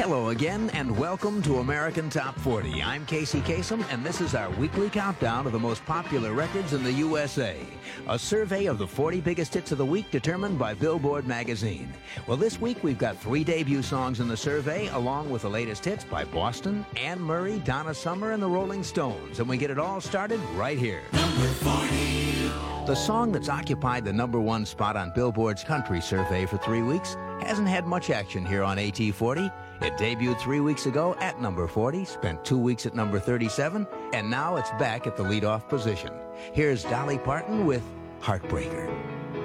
Hello again, and welcome to American Top 40. I'm Casey Kasem, and this is our weekly countdown of the most popular records in the USA. A survey of the 40 biggest hits of the week determined by Billboard magazine. Well, this week we've got 3 debut songs in the survey, along with the latest hits by Boston, Anne Murray, Donna Summer, and the Rolling Stones. And we get it all started right here. Number 40. The song that's occupied the number 1 spot on Billboard's country survey for 3 weeks hasn't had much action here on AT40. It debuted 3 weeks ago at number 40, spent 2 weeks at number 37, and now it's back at the leadoff position. Here's Dolly Parton with Heartbreaker.